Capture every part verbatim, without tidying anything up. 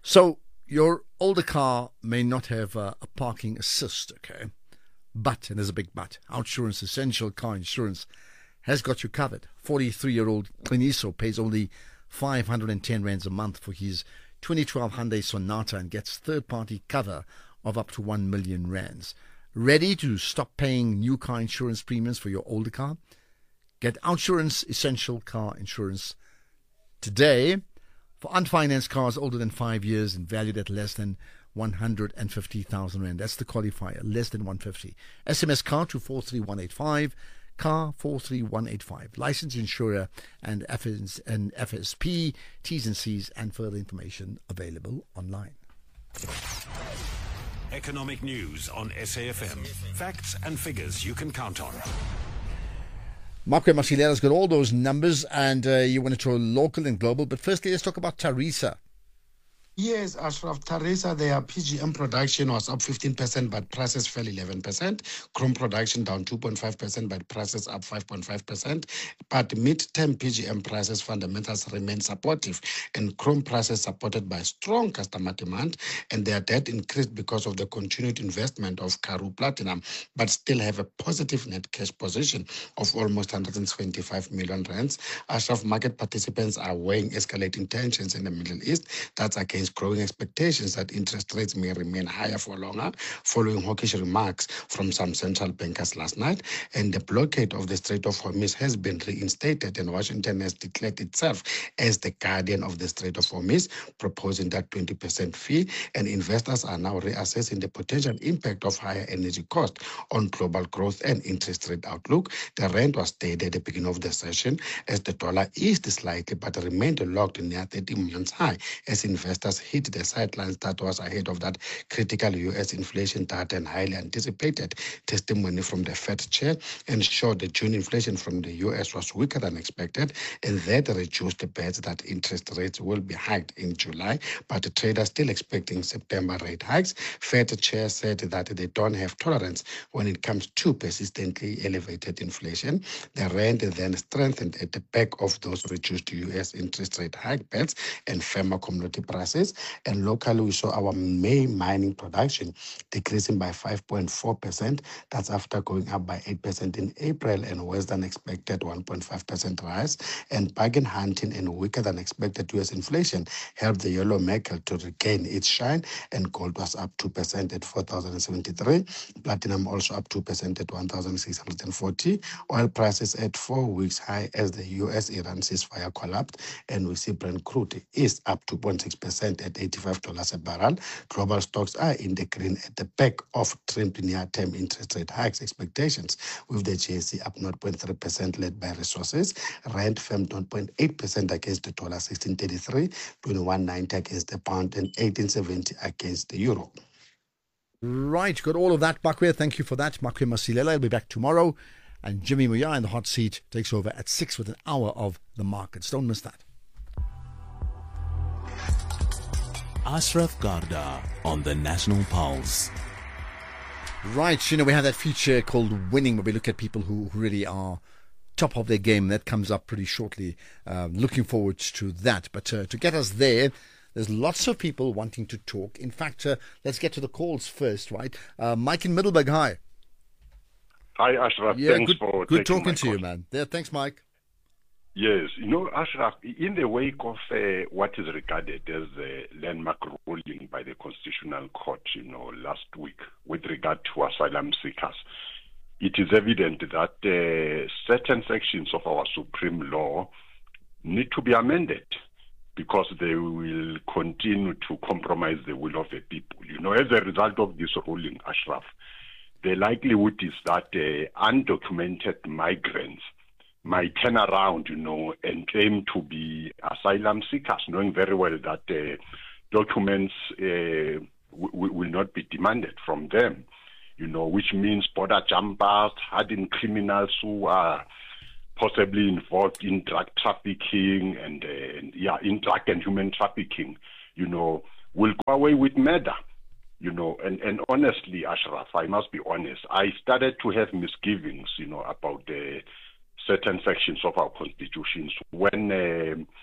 So your older car may not have uh, a parking assist, okay? But, and there's a big but, OUTsurance Essential Car Insurance has got you covered. forty-three-year-old Cliniso pays only five hundred ten rands a month for his twenty twelve Hyundai Sonata and gets third-party cover of up to one million rands. Ready to stop paying new car insurance premiums for your older car? Get OUTsurance Essential Car Insurance today for unfinanced cars older than five years and valued at less than one hundred fifty thousand rand. That's the qualifier, less than one hundred fifty. S M S car to four three one eight five, car four three one eight five. Licensed insurer and F S, and F S P, T's and C's, and further information available online. Economic news on S A F M. Facts and figures you can count on. Makwe Masilela's got all those numbers, and uh, you want to talk local and global. But firstly, let's talk about Tharisa. Yes, Ashraf, Tharisa, their P G M production was up fifteen percent, but prices fell eleven percent. Chrome production down two point five percent, but prices up five point five percent. But mid-term P G M prices fundamentals remain supportive, and chrome prices supported by strong customer demand, and their debt increased because of the continued investment of Karoo Platinum, but still have a positive net cash position of almost one hundred twenty-five million rands. Ashraf, market participants are weighing escalating tensions in the Middle East. That's against growing expectations that interest rates may remain higher for longer, following hawkish remarks from some central bankers last night. And the blockade of the Strait of Hormuz has been reinstated, and Washington has declared itself as the guardian of the Strait of Hormuz, proposing that twenty percent fee. And investors are now reassessing the potential impact of higher energy costs on global growth and interest rate outlook. The rand was steady at the beginning of the session as the dollar eased slightly, but remained locked near thirty millions high as investors hit the sidelines. That was ahead of that critical U S inflation data and highly anticipated testimony from the Fed chair, and showed the June inflation from the U S was weaker than expected, and that reduced the bets that interest rates will be hiked in July, but the traders still expecting September rate hikes. Fed chair said that they don't have tolerance when it comes to persistently elevated inflation. The rand then strengthened at the back of those reduced U S interest rate hike bets and firmer commodity prices. And locally, we saw our May mining production decreasing by five point four percent. That's after going up by eight percent in April and worse than expected one point five percent rise. And bargain hunting and weaker than expected U S inflation helped the yellow metal to regain its shine, and gold was up two percent at four thousand seventy-three. Platinum also up two percent at one thousand six hundred forty. Oil prices at four weeks high as the U S-Iran ceasefire collapsed, and we see Brent crude is up two point six percent at eighty-five dollars a barrel. Global stocks are in the green at the back of trimmed near-term interest rate hikes expectations, with the J S E up zero point three percent led by resources. Rand firmed zero point eight percent against the dollar, sixteen thirty-three, twenty-one ninety against the pound, and eighteen seventy against the euro. Right, got all of that, Makwe. Thank you for that, Makwe Masilela. I'll be back tomorrow, and Jimmy Muya in the hot seat takes over at six with an hour of the markets. Don't miss that. Ashraf Garda on the National Pulse. Right, you know, we have that feature called Winning, where we look at people who really are top of their game. That comes up pretty shortly. Um, looking forward to that. But uh, to get us there, there's lots of people wanting to talk. In fact, uh, let's get to the calls first, right? Uh, Mike in Middleburg, hi. Hi, Ashraf. Yeah, thanks good, for good taking talking my to call. you, man. Yeah, thanks, Mike. Yes, you know, Ashraf, in the wake of uh, what is regarded as a landmark ruling by the Constitutional Court, you know, last week with regard to asylum seekers, it is evident that uh, certain sections of our supreme law need to be amended because they will continue to compromise the will of the people. You know, as a result of this ruling, Ashraf, the likelihood is that uh, undocumented migrants might turn around, you know, and claim to be asylum seekers, knowing very well that uh, documents uh, w- will not be demanded from them, you know, which means border jumpers, hardened criminals who are possibly involved in drug trafficking and, uh, and yeah, in drug and human trafficking, you know, will go away with murder. You know, and, and honestly, Ashraf, I must be honest, I started to have misgivings, you know, about the certain sections of our constitutions when uh,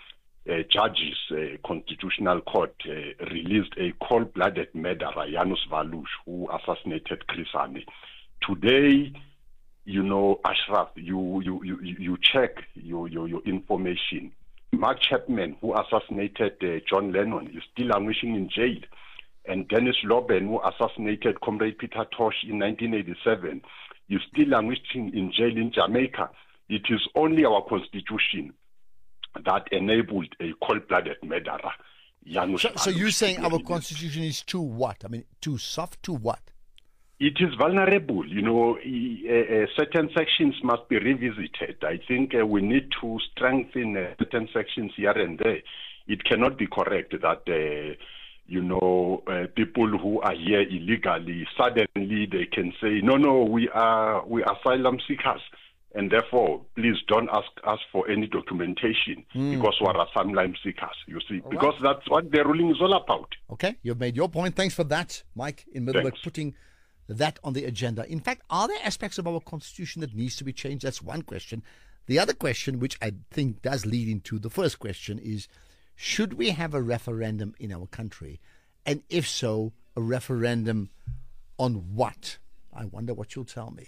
uh, judges, uh, Constitutional Court, uh, released a cold-blooded murderer, Janus Valush, who assassinated Chris Hani. Today, you know, Ashraf, you you you, you check your, your, your information. Mark Chapman, who assassinated uh, John Lennon, is still languishing in jail. And Dennis Loben, who assassinated Comrade Peter Tosh in nineteen eighty-seven, is still languishing in jail in Jamaica. It is only our constitution that enabled a cold-blooded murderer. Janus So, so Valush, you're saying our released. constitution is too what? I mean, too soft, too what? It is vulnerable. You know, uh, uh, certain sections must be revisited. I think uh, we need to strengthen uh, certain sections here and there. It cannot be correct that, uh, you know, uh, people who are here illegally, suddenly they can say, no, no, we are we are asylum seekers. And therefore, please don't ask us for any documentation Mm. because we are asylum seekers, you see, All because right. that's what the ruling is all about. Okay, you've made your point. Thanks for that, Mike, in Middleburg, Thanks. putting that on the agenda. In fact, are there aspects of our constitution that needs to be changed? That's one question. The other question, which I think does lead into the first question, is should we have a referendum in our country? And if so, a referendum on what? I wonder what you'll tell me.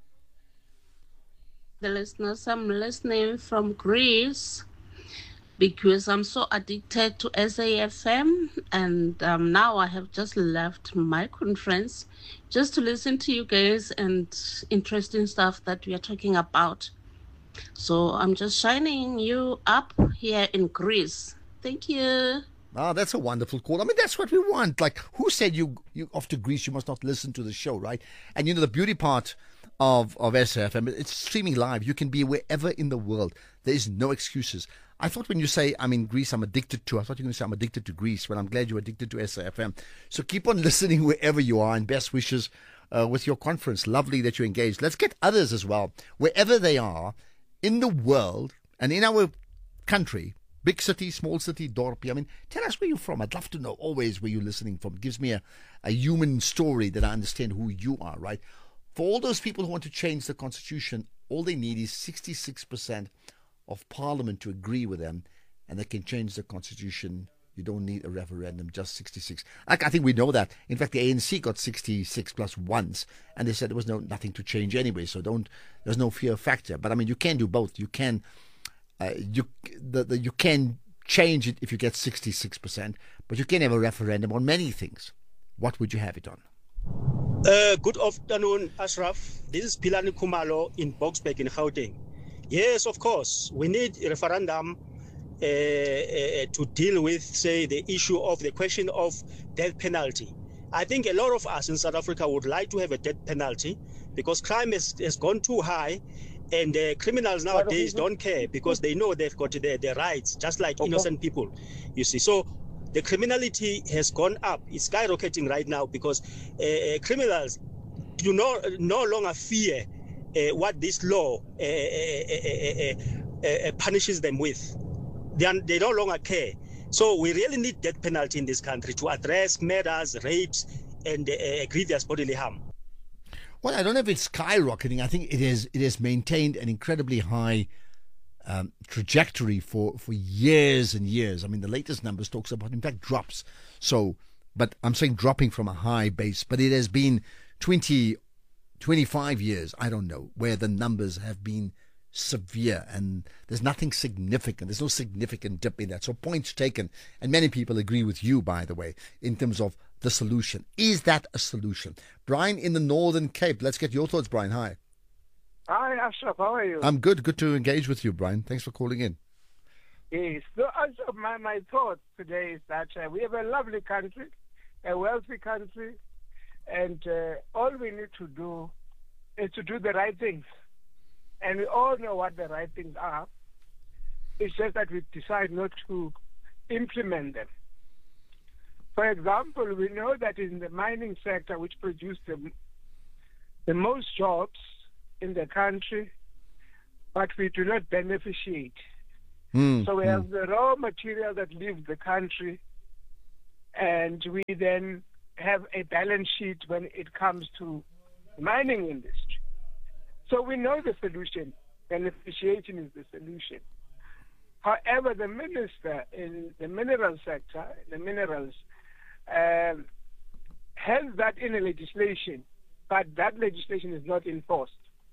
The listeners, I'm listening from Greece because I'm so addicted to S A F M, and um, now I have just left my conference just to listen to you guys and interesting stuff that we are talking about. So I'm just shining you up here in Greece. Thank you. Ah, that's a wonderful call. I mean, that's what we want. Like, who said you you off to Greece, you must not listen to the show, right? And, you know, the beauty part of, of S A F M, it's streaming live. You can be wherever in the world. There is no excuses. I thought when you say, I'm in Greece, I'm addicted to, I thought you were going to say, I'm addicted to Greece. Well, I'm glad you're addicted to S A F M. So keep on listening wherever you are, and best wishes uh, with your conference. Lovely that you're engaged. Let's get others as well, wherever they are in the world and in our country. Big city, small city, Dorpy. I mean, tell us where you're from. I'd love to know always where you're listening from. It gives me a, a human story that I understand who you are, right? For all those people who want to change the constitution, all they need is sixty-six percent of parliament to agree with them, and they can change the constitution. You don't need a referendum, just sixty-six. Like, I think we know that. In fact, the A N C got sixty-six plus once, and they said there was no nothing to change anyway, so don't. There's no fear factor. But I mean, you can do both. You can. Uh, you the, the, you can change it if you get sixty-six percent, but you can have a referendum on many things. What would you have it on? Uh, good afternoon, Ashraf. This is Pilani Kumalo in Boksburg in Gauteng. Yes, of course, we need a referendum uh, uh, to deal with, say, the issue of the question of death penalty. I think a lot of us in South Africa would like to have a death penalty because crime has, has gone too high. And uh, criminals nowadays don't care because they know they've got their, their rights, just like okay. innocent people, you see. So the criminality has gone up. It's skyrocketing right now because uh, criminals do not no longer fear uh, what this law uh, uh, uh, uh, punishes them with. They, are, they no longer care. So we really need death penalty in this country to address murders, rapes, and uh, grievous bodily harm. Well, I don't know if it's skyrocketing. I think it is. It has maintained an incredibly high um, trajectory for, for years and years. I mean, the latest numbers talks about, in fact, drops. So, but I'm saying dropping from a high base. But it has been twenty, twenty-five years, I don't know, where the numbers have been severe and there's nothing significant. There's no significant dip in that. So points taken. And many people agree with you, by the way, in terms of the solution. Is that a solution? Brian in the Northern Cape. Let's get your thoughts, Brian. Hi. Hi, Ashraf. How are you? I'm good. Good to engage with you, Brian. Thanks for calling in. Yes. So, Ashraf, my, my thoughts today is that uh, we have a lovely country, a wealthy country, and uh, all we need to do is to do the right things. And we all know what the right things are. It's just that we decide not to implement them. For example, we know that in the mining sector, which produced the, the most jobs in the country, but we do not beneficiate. Mm, so we mm. have the raw material that leaves the country, and we then have a balance sheet when it comes to the mining industry. So we know the solution. Beneficiation is the solution. However, the minister in the mineral sector, the minerals, um, has that in a legislation, but that legislation is not enforced.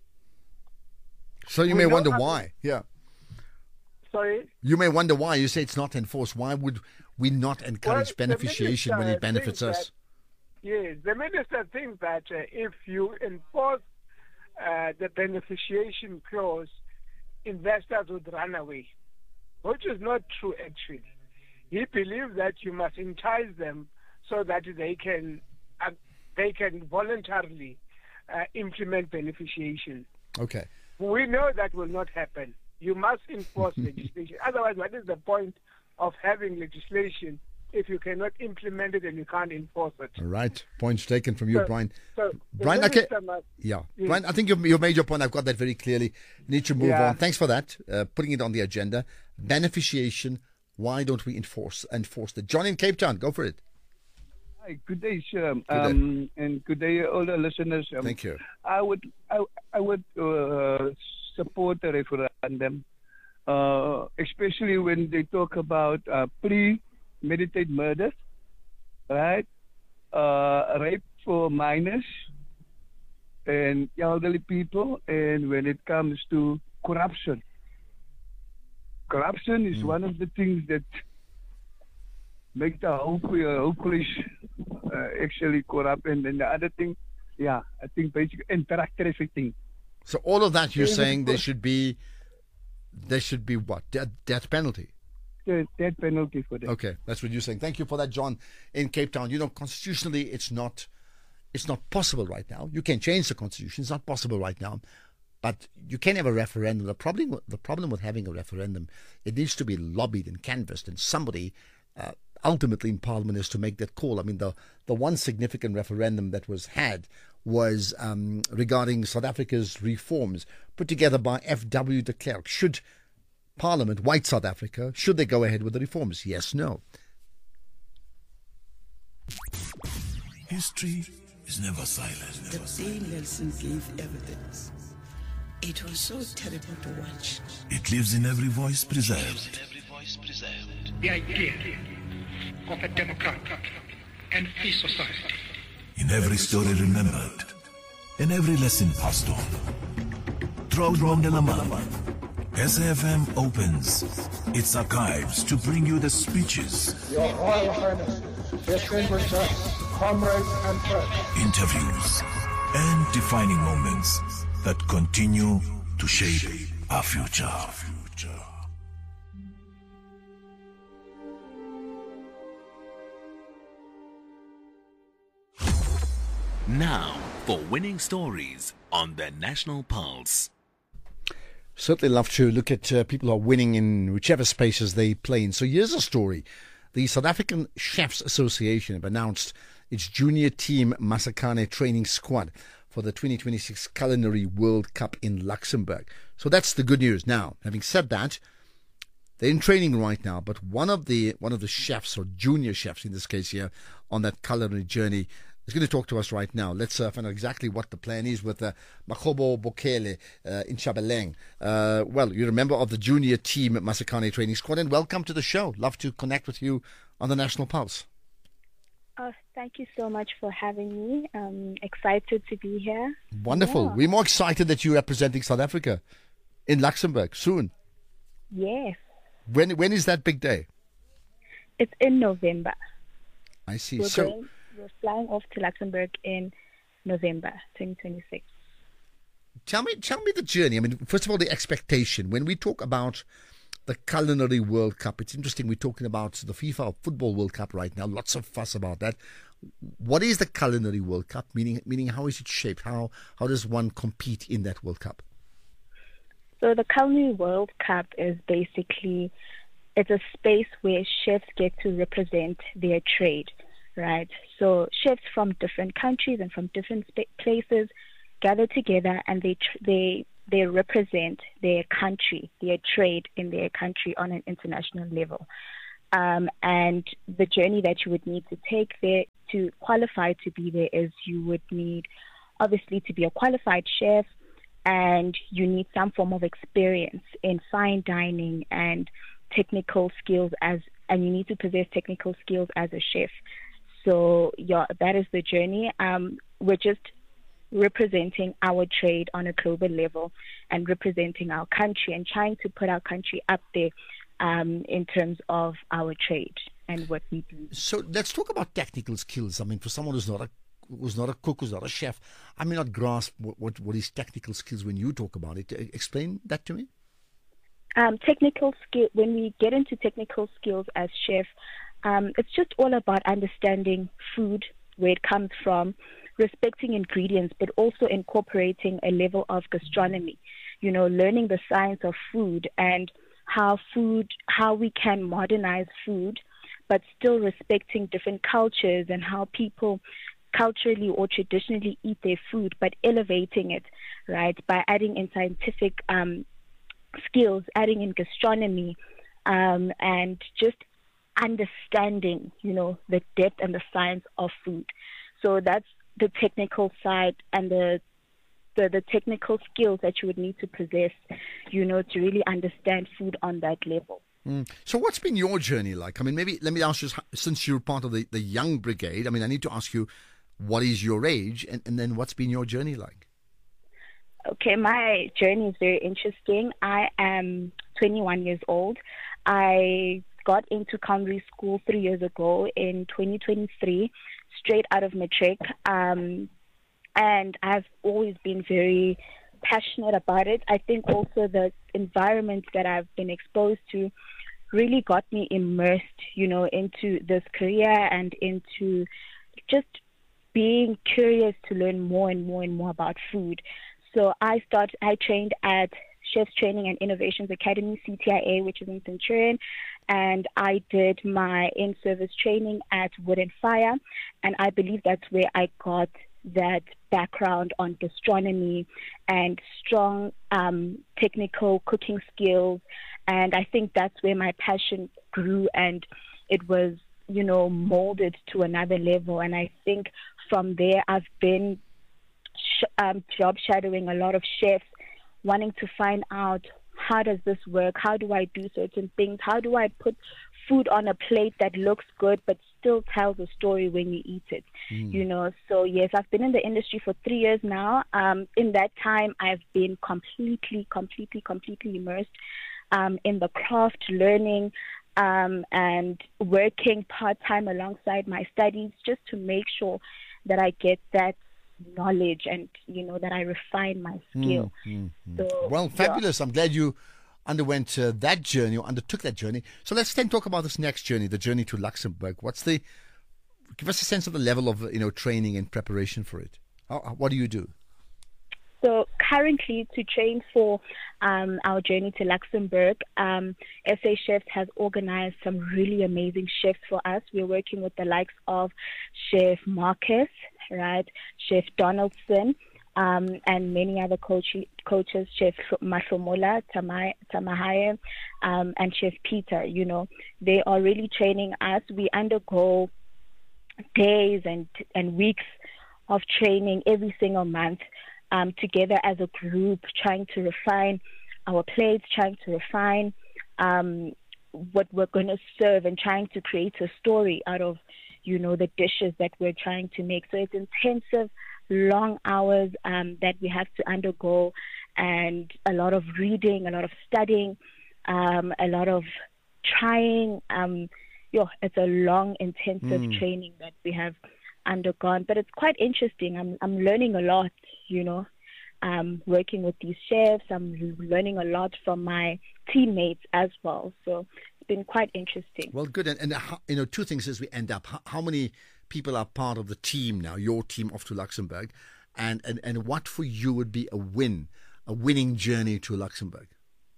So you We may know wonder that- why. Yeah. Sorry? You may wonder why. You say it's not enforced. Why would we not encourage Well, the beneficiation when minister it benefits thinks us? that- Yes, the minister thinks that uh, if you enforce uh, the beneficiation clause, investors would run away, which is not true actually. He believes that you must entice them so that they can uh, they can voluntarily uh, implement beneficiation. Okay. We know that will not happen. You must enforce legislation. Otherwise, what is the point of having legislation if you cannot implement it and you can't enforce it? All right. Points taken from you, So- Brian. So the Brian, okay. minister must- Yeah. Yes. Brian, I think you've, you've made your point. I've got that very clearly. Need to move Yeah. on. Thanks for that. Uh, putting it on the agenda. Beneficiation. Why don't we enforce enforce that? John in Cape Town, go for it. Hi, good day, Sherm. Good day. Um, and good day, all the listeners. Um, Thank you. I would, I, I would uh, support the referendum, uh, especially when they talk about uh, premeditated murders, right? Uh, rape for minors and elderly people, and when it comes to corruption. Corruption is Mm. one of the things that make the whole, uh, whole police uh, actually corrupt. And then the other thing, yeah, I think basically, and drug trafficking. So all of that you're Yeah, saying of there course. should be, there should be what? Death, death penalty. The death penalty for them. Okay, that's what you're saying. Thank you for that, John, in Cape Town. You know, constitutionally, it's not, it's not possible right now. You can change the constitution. It's not possible right now, but you can have a referendum. The problem, the problem with having a referendum, it needs to be lobbied and canvassed, and somebody, uh, ultimately in Parliament, is to make that call. I mean, the the one significant referendum that was had was um, regarding South Africa's reforms put together by F W de Klerk. Should Parliament, white South Africa, should they go ahead with the reforms? Yes, no. History is never silent. The day Nelson gave evidence, it was so terrible to watch. It lives in every voice preserved. The idea of a democratic and free society. In every story remembered. In every lesson passed on. Throughout Rondelaman, S A F M opens its archives to bring you the speeches, Your Royal Highness, distinguished guests, comrades and friends. interviews, and defining moments that continue to shape our future. Now for winning stories on the National Pulse. Certainly love to look at uh, people who are winning in whichever spaces they play in. So here's a story. The South African Chefs Association have announced its junior team Masakhane training squad for the twenty twenty-six Culinary World Cup in Luxembourg. So that's the good news. Now, having said that, they're in training right now, but one of the one of the chefs, or junior chefs in this case here, on that culinary journey is going to talk to us right now. Let's uh, find out exactly what the plan is with uh, Makgobo Bokele uh, in Chabeleng. Uh, well, you're a member of the junior team at Masakhane Training Squad, and welcome to the show. Love to connect with you on the National Pulse. Oh, thank you so much for having me. I'm excited to be here. Wonderful. Yeah. We're more excited that you're representing South Africa in Luxembourg soon. Yes, When When is that big day? it's in November. I see. We're, So, going, we're flying off to Luxembourg in November twenty twenty-six. Tell me, tell me the journey. I mean, first of all, the expectation. When we talk about the Culinary World Cup, it's interesting. We're talking about the FIFA Football World Cup right now. Lots of fuss about that. What is the Culinary World Cup? Meaning, meaning, how is it shaped? How how does one compete in that World Cup? So the Culinary World Cup is basically, it's a space where chefs get to represent their trade, right? So chefs from different countries and from different sp- places gather together, and they tr- they they represent their country, their trade in their country on an international level. Um, and the journey that you would need to take there to qualify to be there is you would need, obviously, to be a qualified chef, and you need some form of experience in fine dining and technical skills as, and you need to possess technical skills as a chef. So yeah, that is the journey. Um, we're just representing our trade on a global level and representing our country and trying to put our country up there um, in terms of our trade and what we do. So let's talk about technical skills. I mean, for someone who's not a who's not a cook, who's not a chef, I may not grasp what, what, what is technical skills when you talk about it. Explain that to me. Um, technical skill. When we get into technical skills as chef, um, it's just all about understanding food, where it comes from, respecting ingredients, but also incorporating a level of gastronomy. You know, learning the science of food and how food, how we can modernize food, but still respecting different cultures and how people culturally or traditionally eat their food, but elevating it, right, by adding in scientific um, skills, adding in gastronomy, um, and just understanding, you know, the depth and the science of food. So that's the technical side and the, the the technical skills that you would need to possess, you know, to really understand food on that level. Mm. So what's been your journey like? I mean, maybe let me ask you, since you're part of the, the young brigade, I mean, I need to ask you, what is your age, and, and then what's been your journey like? Okay, my journey is very interesting. I am twenty-one years old. I got into culinary school three years ago in twenty twenty-three, straight out of matric. Um, and I've always been very passionate about it. I think also the environment that I've been exposed to really got me immersed, you know, into this career and into just being curious to learn more and more and more about food. So I started, I trained at Chefs Training and Innovations Academy, C T I A, which is in Centurion, and I did my in-service training at Wood and Fire, and I believe that's where I got that background on gastronomy and strong um, technical cooking skills, and I think that's where my passion grew, and it was, you know, molded to another level. And I think from there I've been sh- um, job shadowing a lot of chefs, wanting to find out, how does this work? How do I do certain things? How do I put food on a plate that looks good but still tells a story when you eat it? Mm. You know, so yes, I've been in the industry for three years now. Um, in that time, I've been completely, completely, completely immersed um, in the craft, learning um, and working part-time alongside my studies just to make sure that I get that knowledge and, you know, that I refine my skill. Mm, mm, mm. So, well, fabulous. Yeah. I'm glad you underwent uh, that journey or undertook that journey. So let's then talk about this next journey, the journey to Luxembourg. What's the, give us a sense of the level of, you know, training and preparation for it. How, what do you do? So currently, to train for um, our journey to Luxembourg, um, S A Chefs has organized some really amazing chefs for us. We're working with the likes of Chef Marcus, right, Chef Donaldson, um, and many other coach, coaches, Chef Mahlomola, Tamahaye, um, and Chef Peter. You know, they are really training us. We undergo days and and weeks of training every single month. Um, together as a group, trying to refine our plates, trying to refine um, what we're going to serve, and trying to create a story out of, you know, the dishes that we're trying to make. So it's intensive, long hours um, that we have to undergo, and a lot of reading, a lot of studying, um, a lot of trying. Um, yo, it's a long, intensive mm. training that we have undergone, but it's quite interesting. I'm I'm learning a lot, you know, um, working with these chefs. I'm learning a lot from my teammates as well. So it's been quite interesting. Well, good. And, and how, you know, two things as we end up. How, how many people are part of the team now, your team off to Luxembourg? And, and, and what for you would be a win, a winning journey to Luxembourg?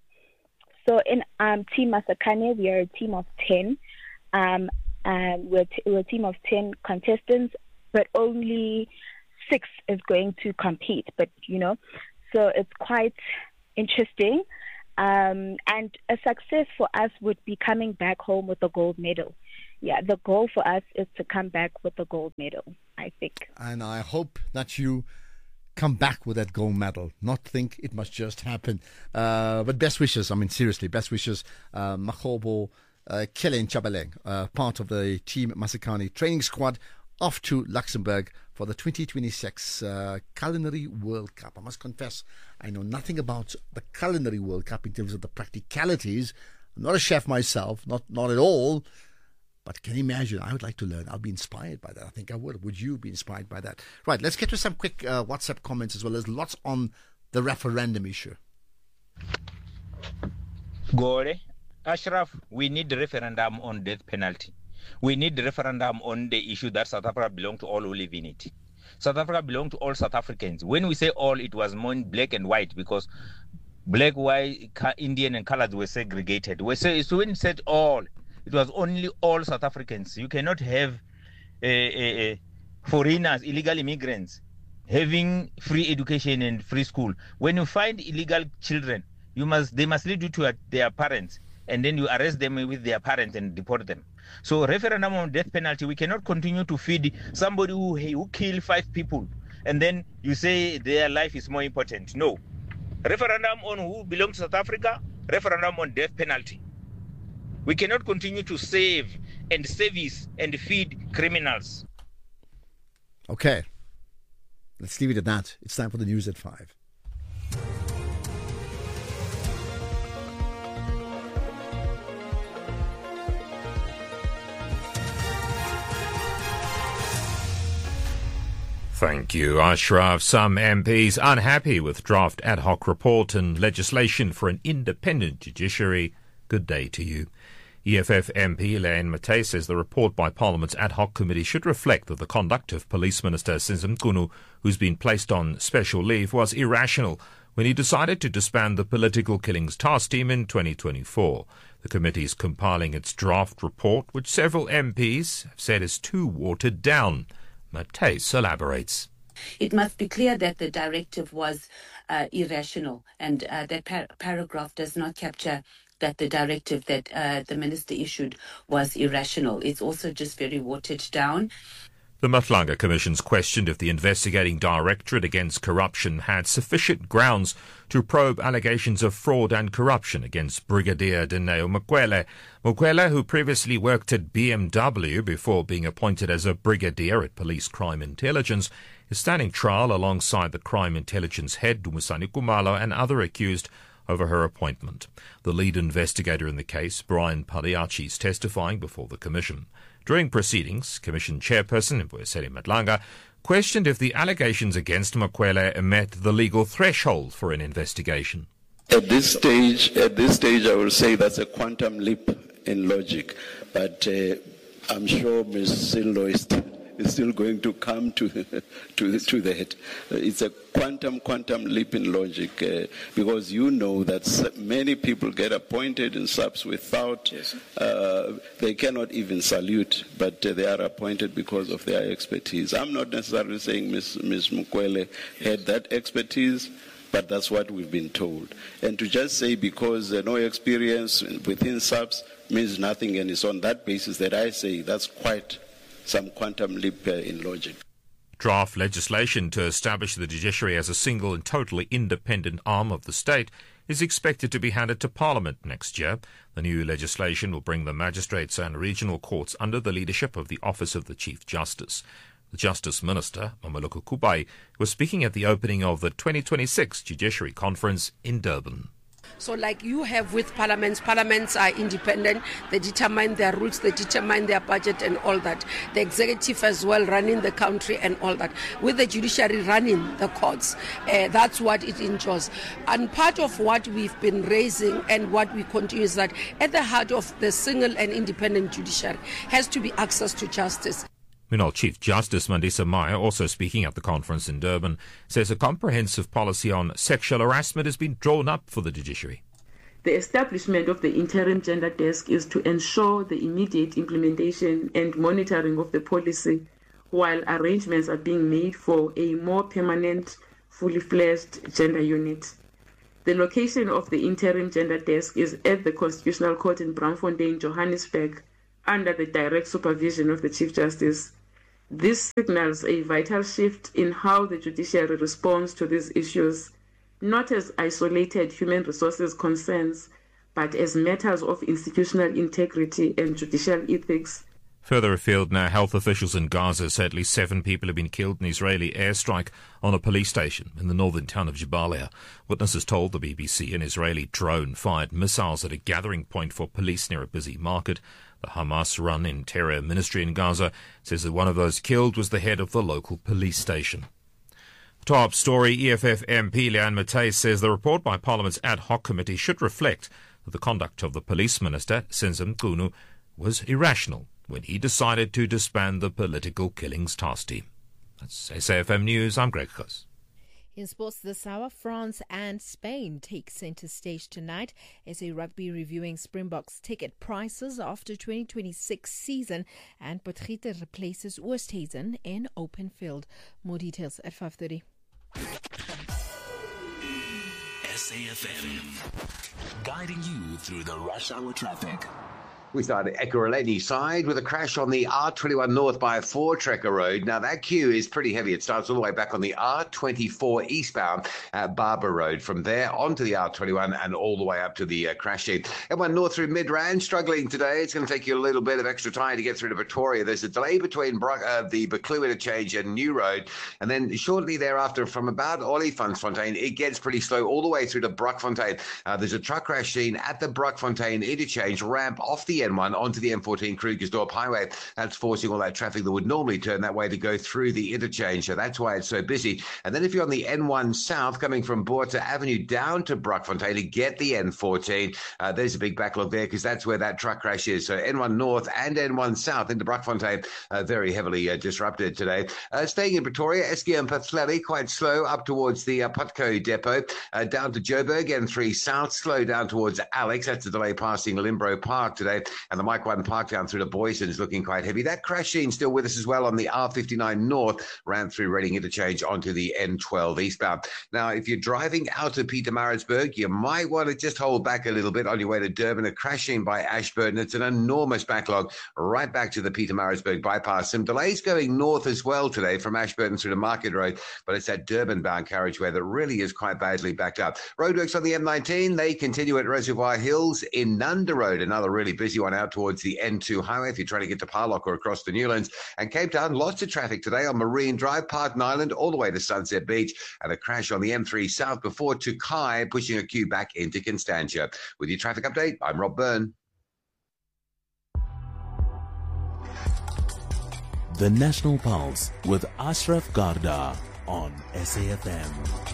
So in um, Team Masakane, we are a team of ten. Um, and we're, t- we're a team of ten contestants, but only six is going to compete. But, you know, so it's quite interesting. Um, and a success for us would be coming back home with a gold medal. Yeah, the goal for us is to come back with a gold medal, I think. And I hope that you come back with that gold medal, not think it must just happen. Uh, but best wishes, I mean, seriously, best wishes. Uh, Makgobo uh, Kellen Chabaleng, uh, part of the Team Masikane training squad, off to Luxembourg for the twenty twenty-six uh, Culinary World Cup. I must confess, I know nothing about the Culinary World Cup in terms of the practicalities. I'm not a chef myself, not not at all. But can you imagine? I would like to learn. I'll be inspired by that. I think I would. Would you be inspired by that? Right, let's get to some quick uh, WhatsApp comments as well. There's lots on the referendum issue. Gore, Ashraf, we need the referendum on death penalty. We need the referendum on the issue that South Africa belongs to all who live in it. South Africa belongs to all South Africans. When we say all, it was more black and white because black, white, Indian and colored were segregated. We say, so when we said all, it was only all South Africans. You cannot have uh, uh, foreigners, illegal immigrants, having free education and free school. When you find illegal children, you must they must lead you to uh, their parents, and then you arrest them with their parents and deport them. So referendum on death penalty, we cannot continue to feed somebody who, who killed five people, and then you say their life is more important. No. Referendum on who belongs to South Africa, referendum on death penalty. We cannot continue to save and service and feed criminals. Okay. Let's leave it at that. It's time for the news at five. Thank you, Ashraf. Some M Ps unhappy with draft ad hoc report and legislation for an independent judiciary. Good day to you. E F F M P Leanne Matthys says the report by Parliament's ad hoc committee should reflect that the conduct of Police Minister Sizwe Mchunu, who's been placed on special leave, was irrational when he decided to disband the Political Killings Task Team in twenty twenty-four. The committee is compiling its draft report, which several M Ps have said is too watered down. Matthys elaborates. It must be clear that the directive was uh, irrational, and uh, that par- paragraph does not capture that the directive that uh, the minister issued was irrational. It's also just very watered down. The Matlanga Commission's questioned if the investigating directorate against corruption had sufficient grounds to probe allegations of fraud and corruption against Brigadier Dineo Mukwele. Mukwele, who previously worked at B M W before being appointed as a brigadier at Police Crime Intelligence, is standing trial alongside the Crime Intelligence head, Dumisani Khumalo, and other accused over her appointment. The lead investigator in the case, Brian Pagliacci, is testifying before the Commission. During proceedings, Commission Chairperson Mbuyiseni Matlanga questioned if the allegations against Mukwele met the legal threshold for an investigation. At this stage, at this stage, I will say that's a quantum leap in logic, but uh, I'm sure Miz Sillo is is still going to come to to to that. It's a quantum quantum leap in logic uh, because you know that many people get appointed in S A Ps without yes. uh, they cannot even salute, but uh, they are appointed because of their expertise. I'm not necessarily saying Miz Miz Mukwele had that expertise, but that's what we've been told. And to just say because uh, no experience within S A Ps means nothing, and it's on that basis that I say that's quite some quantum leap uh, in logic. Draft legislation to establish the judiciary as a single and totally independent arm of the state is expected to be handed to Parliament next year. The new legislation will bring the magistrates and regional courts under the leadership of the Office of the Chief Justice. The Justice Minister, Mameloko Kubai, was speaking at the opening of the twenty twenty-six Judiciary Conference in Durban. So like you have with parliaments, parliaments are independent, they determine their rules, they determine their budget and all that. The executive as well running the country and all that. With the judiciary running the courts, uh, that's what it ensures. And part of what we've been raising and what we continue is that at the heart of the single and independent judiciary has to be access to justice. Meanwhile, Chief Justice Mandisa Meyer, also speaking at the conference in Durban, says a comprehensive policy on sexual harassment has been drawn up for the judiciary. The establishment of the interim gender desk is to ensure the immediate implementation and monitoring of the policy, while arrangements are being made for a more permanent, fully fledged gender unit. The location of the interim gender desk is at the Constitutional Court in Braamfontein, Johannesburg, under the direct supervision of the Chief Justice. This signals a vital shift in how the judiciary responds to these issues, not as isolated human resources concerns, but as matters of institutional integrity and judicial ethics. Further afield now, health officials in Gaza say at least seven people have been killed in an Israeli airstrike on a police station in the northern town of Jabalia. Witnesses told the B B C an Israeli drone fired missiles at a gathering point for police near a busy market. The Hamas-run Interior Ministry in Gaza says that one of those killed was the head of the local police station. Top story, E F F M P Leanne Matthys says the report by Parliament's ad hoc committee should reflect that the conduct of the police minister, Senzo Mchunu, was irrational when he decided to disband the political killings task team. That's S A F M News. I'm Greg Kos. In sports this hour, France and Spain take centre stage tonight as a rugby reviewing Springboks ticket prices after twenty twenty-six season, and Potgieter replaces Oosthuizen in open field. More details at five thirty. S A F M, guiding you through the rush hour traffic. We started Ekurhuleni side with a crash on the R twenty-one north by Four Trekker Road. Now that queue is pretty heavy. It starts all the way back on the R twenty-four eastbound at Barber Road. From there onto the R twenty-one and all the way up to the uh, crash scene. M one north through Midrand, struggling today. It's going to take you a little bit of extra time to get through to Pretoria. There's a delay between Bro- uh, the Buccleuch interchange and New Road. And then shortly thereafter, from about Olifantsfontein, it gets pretty slow all the way through to Brockfontein. Uh, there's a truck crash scene at the Brockfontein interchange, ramp off the N one onto the M fourteen Krugersdorp Highway. That's forcing all that traffic that would normally turn that way to go through the interchange. So that's why it's so busy. And then if you're on the N one South, coming from Boerta Avenue down to Brockfontein to get the N fourteen, uh, there's a big backlog there because that's where that truck crash is. So N one North and N one South into Brockfontein, uh, very heavily uh, disrupted today. Uh, staying in Pretoria, Eskia and Pafleli, quite slow up towards the uh, Putco depot, uh, down to Joburg, N three South, slow down towards Alex. That's a delay passing Limbro Park today. And the Mike one Park down through to Boyson is looking quite heavy. That crash scene still with us as well on the R fifty-nine North, ran through Reading interchange onto the N twelve eastbound. Now, if you're driving out of Pietermaritzburg, you might want to just hold back a little bit on your way to Durban. A crash scene by Ashburton. It's an enormous backlog right back to the Pietermaritzburg bypass. Some delays going north as well today from Ashburton through to Market Road, but it's that Durban-bound carriageway that really is quite badly backed up. Roadworks on the M nineteen, they continue at Reservoir Hills. In Nunda Road, another really busy one out towards the N two highway if you're trying to get to Parlock or across the Newlands. And Cape Town, lots of traffic today on Marine Drive, Parton Island, all the way to Sunset Beach, and a crash on the M three South before Tukai, pushing a queue back into Constantia. With your traffic update, I'm Rob Byrne. The National Pulse with Ashraf Garda on S A F M.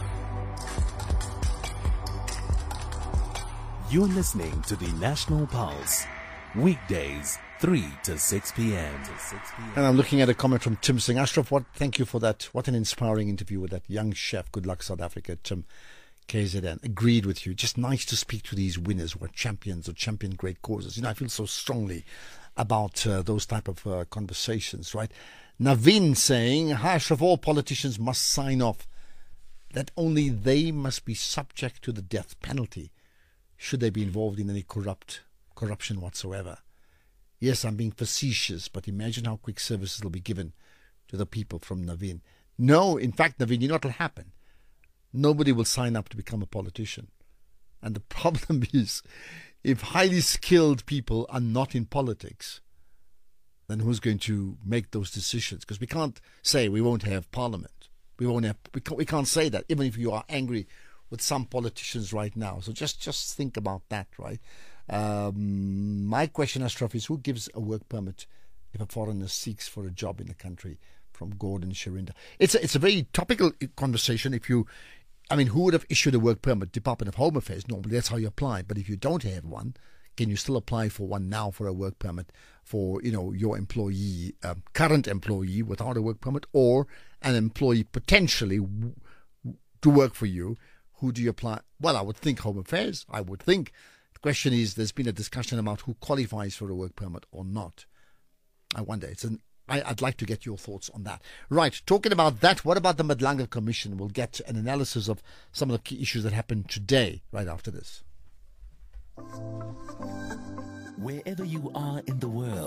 You're listening to the National Pulse, weekdays three to six p.m. And I'm looking at a comment from Tim Singh. Ashraf, what, thank you for that. What an inspiring interview with that young chef. Good luck, South Africa. Tim, K Z N. Agreed with you. Just nice to speak to these winners who are champions or champion great causes. You know, I feel so strongly about uh, those type of uh, conversations, right? Naveen saying, Ashraf, all politicians must sign off that only they must be subject to the death penalty should they be involved in any corrupt corruption whatsoever. Yes, I'm being facetious, but imagine how quick services will be given to the people from Naveen. No, in fact, Naveen, you know what will happen? Nobody will sign up to become a politician. And the problem is, if highly skilled people are not in politics, then who's going to make those decisions? Because we can't say we won't have parliament. We won't have. We can't, we can't say that, even if you are angry with some politicians right now. So just, just think about that, right? Um, my question, Ashraf, is who gives a work permit if a foreigner seeks for a job in the country? From Gordon Sharinda. It's a, it's a very topical conversation. If you, I mean, who would have issued a work permit? Department of Home Affairs. Normally, that's how you apply. But if you don't have one, can you still apply for one now for a work permit for, you know, your employee, um, current employee without a work permit, or an employee potentially w- to work for you? Who do you apply? Well, I would think Home Affairs. I would think. The question is, there's been a discussion about who qualifies for a work permit or not. I wonder. It's an I, I'd like to get your thoughts on that. Right, talking about that, what about the Madlanga Commission? We'll get an analysis of some of the key issues that happened today, right after this. Wherever you are in the world,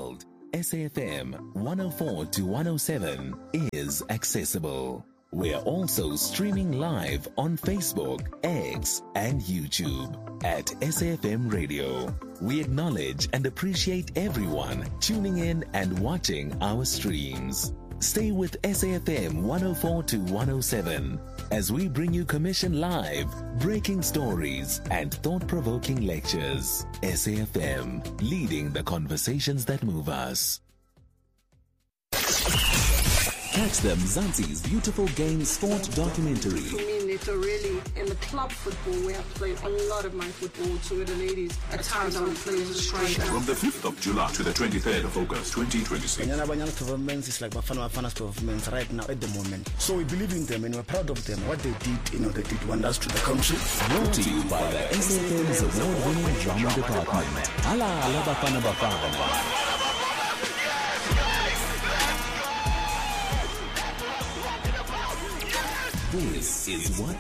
S A F M one oh four to one oh seven is accessible. We're also streaming live on Facebook, X, and YouTube at S A F M Radio. We acknowledge and appreciate everyone tuning in and watching our streams. Stay with S A F M one oh four to one oh seven as we bring you Commission Live, breaking stories, and thought-provoking lectures. S A F M, leading the conversations that move us. Catch the Mzansi's Beautiful Game Sport documentary. For me, Neto, really, in the club football, we have played a lot of my football to the ladies. At times, I would play as a striker. From the fifth of July to the twenty-third of August, twenty twenty-six. Banyana Banyana governments is like Bafana Bafana's government right now at the moment. So we believe in them and we're proud of them. What they did, you know, they did wonders to the country. Brought to you by the S A F M's award-winning drama department. Ala Ala Bafana Bafana. This is what